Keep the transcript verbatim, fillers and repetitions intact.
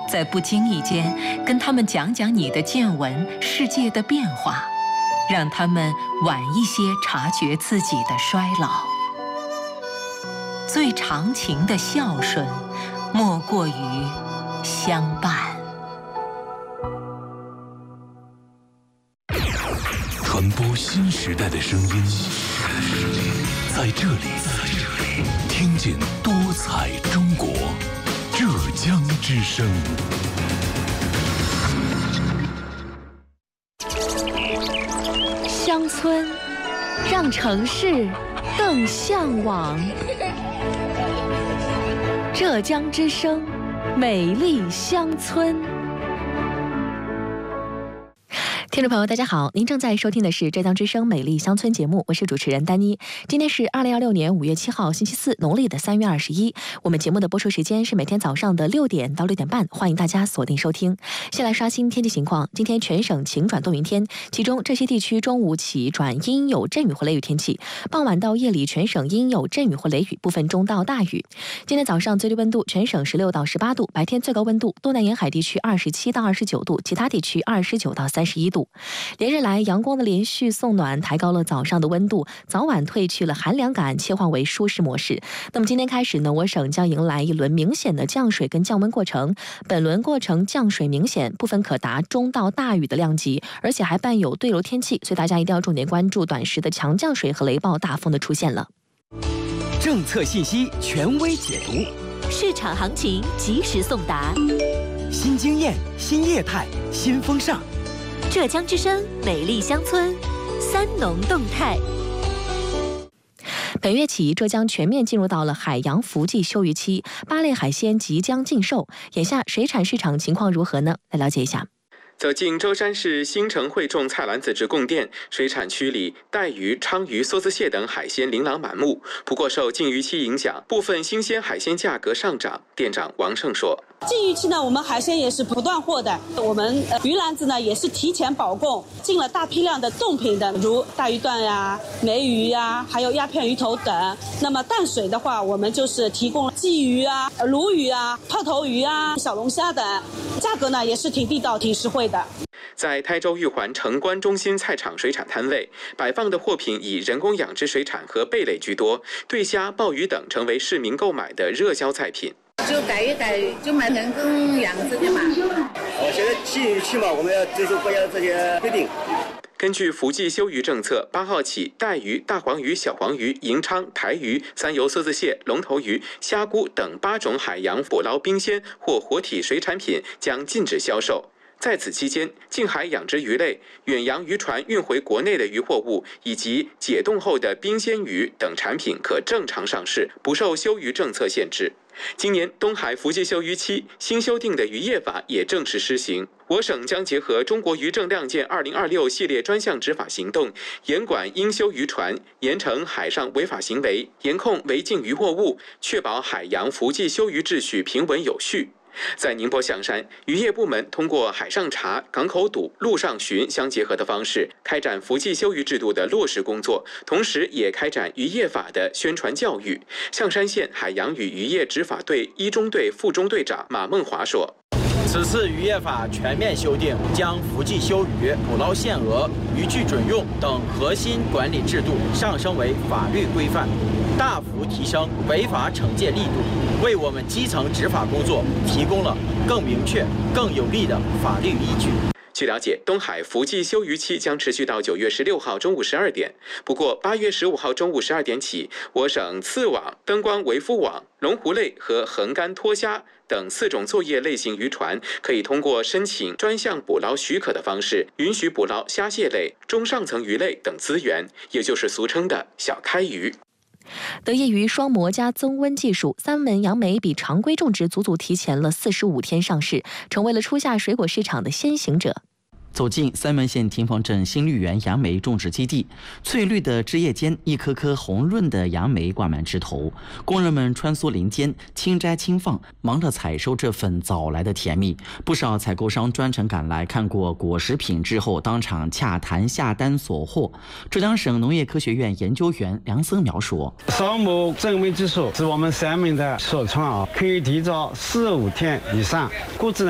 在不经意间跟他们讲讲你的见闻、世界的变化，让他们晚一些察觉自己的衰老。最长情的孝顺，莫过于相伴。 传播新时代的声音，在这里，听见多彩中国。浙江之声。 乡村，让城市更向往。浙江之声，美丽乡村。听众朋友，大家好，您正在收听的是浙江之声美丽乡村节目，我是主持人丹妮。今天是二零二六年五月七号星期四，农历的三月二十一。我们节目的播出时间是每天早上的六点到六点半，欢迎大家锁定收听。先来刷新天气情况，今天全省晴转多云天，其中这些地区中午起转阴有阵雨或雷雨天气，傍晚到夜里全省阴有阵雨或雷雨，部分中到大雨。今天早上最低温度全省十六到十八度，白天最高温度东南沿海地区二十七到二十九度，其他地区二十九到三十一度。连日来，阳光的连续送暖抬高了早上的温度，早晚褪去了寒凉感，切换为舒适模式。那么今天开始呢，我省将迎来一轮明显的降水跟降温过程。本轮过程降水明显，部分可达中到大雨的量级，而且还伴有对流天气，所以大家一定要重点关注短时的强降水和雷暴大风的出现了。 政策信息权威解读， 市场行情及时送达， 新经验、新业态、新风尚。 浙江之声美丽乡村，三农动态。本月起，浙江全面进入到了海洋伏季休渔期，八类海鲜即将禁售。眼下水产市场情况如何呢？来了解一下。 走进舟山市新城汇众菜篮子直供店，水产区里带鱼、鲳鱼、梭子蟹等海鲜琳琅满目。不过受禁渔期影响，部分新鲜海鲜价格上涨。店长王胜说：“ 禁渔期呢，我们海鲜也是不断货的，我们呃鱼篮子呢也是提前保供，进了大批量的冻品的，如大鱼段呀、梅鱼呀，还有鸦片鱼头等。那么淡水的话，我们就是提供了鲫鱼啊、鲈鱼啊、泡头鱼啊、小龙虾等，价格呢也是挺地道、挺实惠的。” 在台州玉环城关中心菜场水产摊位，摆放的货品以人工养殖水产和贝类居多，对虾、鲍鱼等成为市民购买的热销菜品。 就改一改，就买人工养殖的嘛。 呃，现在禁渔期嘛，我们要遵守国家这些规定。 根据伏季休渔政策，八号起，带鱼、大黄鱼、小黄鱼、银鲳、台鱼、三油梭子蟹、龙头鱼、虾菇等八种海洋捕捞冰鲜或活体水产品将禁止销售。在此期间，近海养殖鱼类、远洋渔船运回国内的渔货物以及解冻后的冰鲜鱼等产品可正常上市，不受休渔政策限制。今年东海伏季休渔期，新修订的渔业法也正式施行。我省将结合中国渔政亮剑二零二六系列专项执法行动，严管应休渔船，严惩海上违法行为，严控违禁渔货物，确保海洋伏季休渔秩序平稳有序。在宁波象山，渔业部门通过海上查、港口堵、陆上巡相结合的方式，开展伏季休渔制度的落实工作，同时也开展渔业法的宣传教育。象山县海洋与渔业执法队一中队副中队长马梦华说：“ 此次渔业法全面修订，将伏季休渔、捕捞限额、渔具准用等核心管理制度上升为法律规范，大幅提升违法惩戒力度，为我们基层执法工作提供了更明确、更有力的法律依据。” 据了解，东海伏季休渔期将持续到九月十六号中午十二点。不过，八月十五号中午十二点起，我省刺网、灯光围夫网、龙湖类和横竿脱虾等四种作业类型渔船，可以通过申请专项捕捞许可的方式，允许捕捞虾蟹类、中上层鱼类等资源，也就是俗称的小开鱼。 得益于双模加增温技术，三文杨梅比常规种植足足提前了四十五天上市，成为了初夏水果市场的先行者。 走进三门县亭坊镇新绿园杨梅种植基地，翠绿的枝叶间，一颗颗红润的杨梅挂满枝头。工人们穿梭林间，轻摘轻放，忙着采收这份早来的甜蜜。不少采购商专程赶来看过果实品质后，当场洽谈下单锁货。浙江省农业科学院研究员梁森苗说：“ 双模增温技术是我们三门的首创啊，可以提早四五天以上，估值